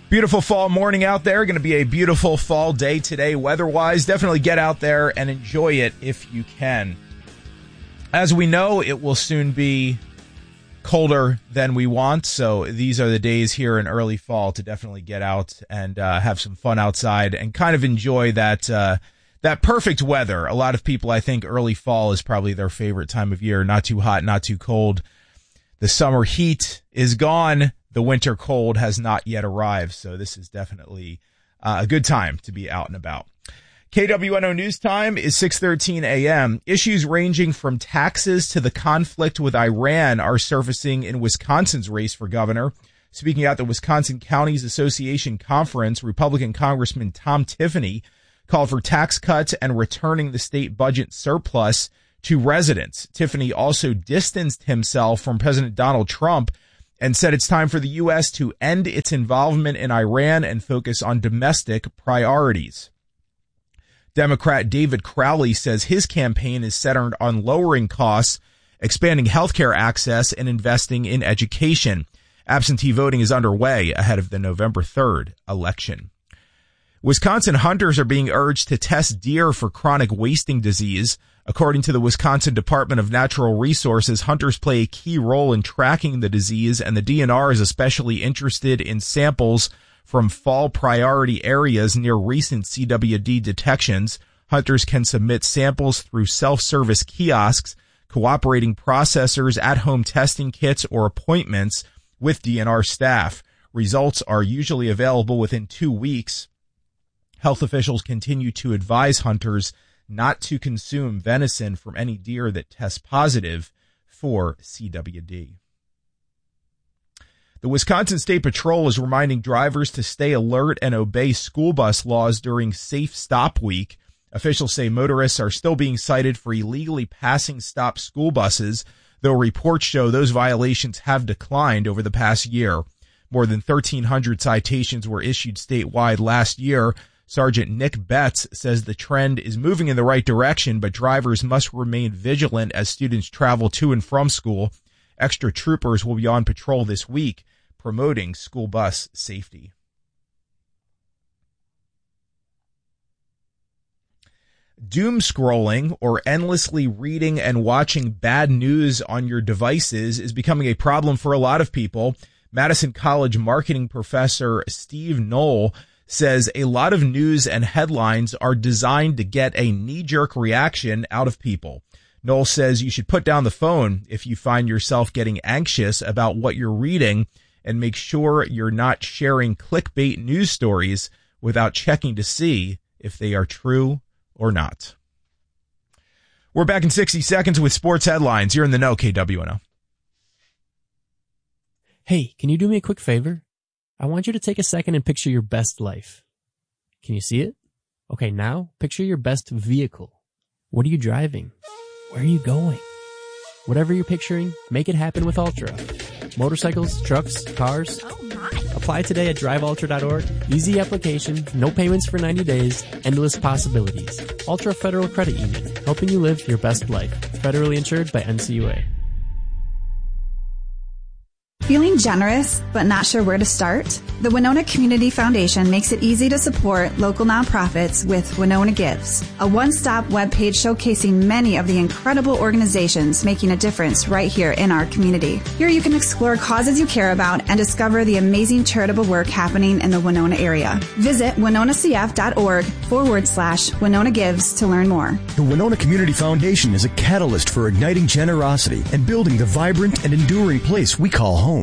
Beautiful fall morning out there. Going to be a beautiful fall day today weather-wise. Definitely get out there and enjoy it if you can. As we know, it will soon be colder than we want, so these are the days here in early fall to definitely get out and have some fun outside and kind of enjoy that perfect weather. A lot of people, I think, early fall is probably their favorite time of year. Not too hot, not too cold. The summer heat is gone. The winter cold has not yet arrived, so this is definitely a good time to be out and about. KWNO News Time is 6:13 a.m. Issues ranging from taxes to the conflict with Iran are surfacing in Wisconsin's race for governor. Speaking at the Wisconsin Counties Association Conference, Republican Congressman Tom Tiffany called for tax cuts and returning the state budget surplus to residents. Tiffany also distanced himself from President Donald Trump and said it's time for the U.S. to end its involvement in Iran and focus on domestic priorities. Democrat David Crowley says his campaign is centered on lowering costs, expanding healthcare access, and investing in education. Absentee voting is underway ahead of the November 3rd election. Wisconsin hunters are being urged to test deer for chronic wasting disease. According to the Wisconsin Department of Natural Resources, hunters play a key role in tracking the disease, and the DNR is especially interested in samples from fall priority areas near recent CWD detections. Hunters can submit samples through self-service kiosks, cooperating processors, at-home testing kits, or appointments with DNR staff. Results are usually available within 2 weeks. Health officials continue to advise hunters not to consume venison from any deer that test positive for CWD. The Wisconsin State Patrol is reminding drivers to stay alert and obey school bus laws during Safe Stop Week. Officials say motorists are still being cited for illegally passing stop school buses, though reports show those violations have declined over the past year. More than 1,300 citations were issued statewide last year. Sergeant Nick Betts says the trend is moving in the right direction, but drivers must remain vigilant as students travel to and from school. Extra troopers will be on patrol this week, promoting school bus safety. Doom scrolling, or endlessly reading and watching bad news on your devices, is becoming a problem for a lot of people. Madison College marketing professor Steve Knoll says a lot of news and headlines are designed to get a knee-jerk reaction out of people. Knoll says you should put down the phone if you find yourself getting anxious about what you're reading, and make sure you're not sharing clickbait news stories without checking to see if they are true or not. We're back in 60 seconds with sports headlines. You're in the know, KWNO. Hey, can you do me a quick favor? I want you to take a second and picture your best life. Can you see it? Okay, now picture your best vehicle. What are you driving? Where are you going? Whatever you're picturing, make it happen with Ultra. Motorcycles, trucks, cars. Oh my. Apply today at driveultra.org. Easy application, no payments for 90 days, endless possibilities. Ultra Federal Credit Union, helping you live your best life. Federally insured by NCUA. Feeling generous but not sure where to start? The Winona Community Foundation makes it easy to support local nonprofits with Winona Gives, a one-stop webpage showcasing many of the incredible organizations making a difference right here in our community. Here you can explore causes you care about and discover the amazing charitable work happening in the Winona area. Visit winonacf.org/Winona Gives to learn more. The Winona Community Foundation is a catalyst for igniting generosity and building the vibrant and enduring place we call home.